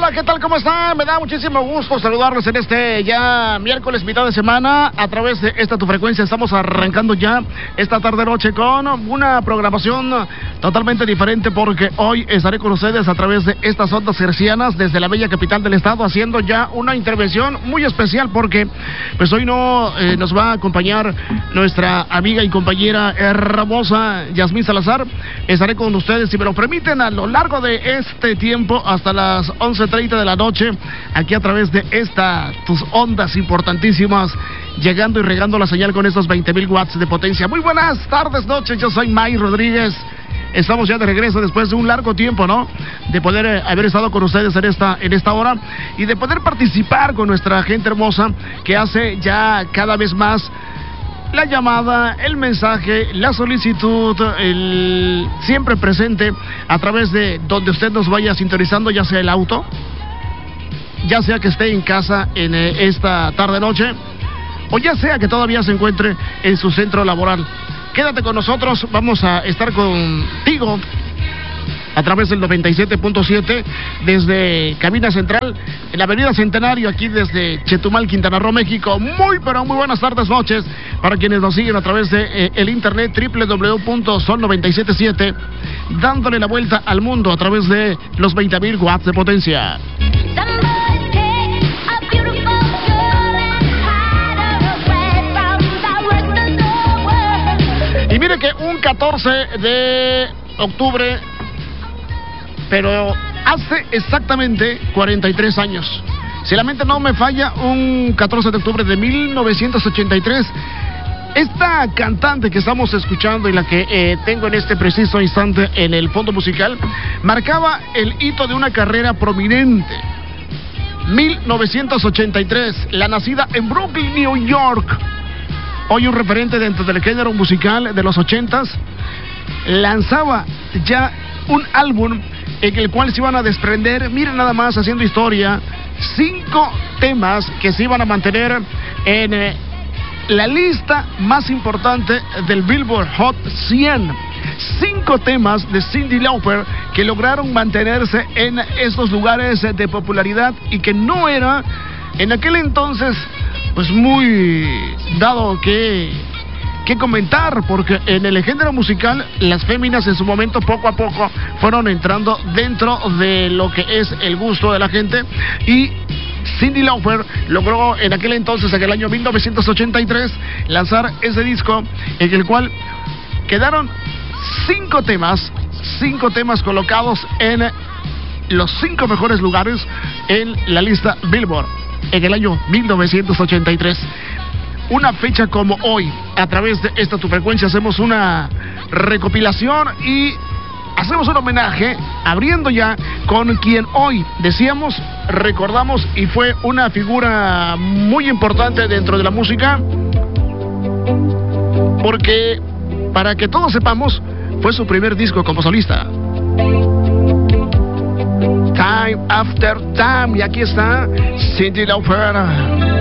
Hola, ¿qué tal? ¿Cómo están? Me da muchísimo gusto saludarles en este ya miércoles, mitad de semana. A través de esta tu frecuencia estamos arrancando ya esta tarde-noche con una programación totalmente diferente, porque hoy estaré con ustedes a través de estas ondas hercianas desde la bella capital del estado, haciendo ya una intervención muy especial, porque pues hoy no nos va a acompañar nuestra amiga y compañera hermosa Yasmín Salazar. Estaré con ustedes, si me lo permiten, a lo largo de este tiempo hasta las 11:30 de la noche, aquí a través de tus ondas importantísimas, llegando y regando la señal con estos 20,000 watts de potencia. Muy buenas tardes, noches, yo soy May Rodríguez. Estamos ya de regreso después de un largo tiempo, ¿no? De poder haber estado con ustedes en esta hora y de poder participar con nuestra gente hermosa que hace ya cada vez más la llamada, el mensaje, la solicitud, el siempre presente a través de donde usted nos vaya sintonizando, ya sea el auto, ya sea que esté en casa en esta tarde-noche, o ya sea que todavía se encuentre en su centro laboral. Quédate con nosotros, vamos a estar contigo a través del 97.7 desde Cabina Central en la Avenida Centenario, aquí desde Chetumal, Quintana Roo, México. Muy pero muy buenas tardes, noches para quienes nos siguen a través de el internet www.sol977, dándole la vuelta al mundo a través de los 20,000 watts de potencia. Y mire que un 14 de octubre, pero hace exactamente 43 años, si la mente no me falla, un 14 de octubre de 1983, esta cantante que estamos escuchando y la que tengo en este preciso instante en el fondo musical, marcaba el hito de una carrera prominente. 1983, la nacida en Brooklyn, New York, hoy un referente dentro del género musical de los 80s, lanzaba ya un álbum en el cual se iban a desprender, miren nada más, haciendo historia, 5 temas que se iban a mantener en la lista más importante del Billboard Hot 100. 5 temas de Cyndi Lauper que lograron mantenerse en estos lugares de popularidad y que no era en aquel entonces pues muy dado que comentar, porque en el género musical las féminas en su momento poco a poco fueron entrando dentro de lo que es el gusto de la gente, y Cyndi Lauper logró en aquel entonces, en el año 1983, lanzar ese disco en el cual quedaron 5 temas colocados en los 5 mejores lugares en la lista Billboard en el año 1983. Una fecha como hoy, a través de esta tu frecuencia, hacemos una recopilación y hacemos un homenaje, abriendo ya con quien hoy, decíamos, recordamos y fue una figura muy importante dentro de la música, porque, para que todos sepamos, fue su primer disco como solista. Time After Time, y aquí está Cyndi Lauper.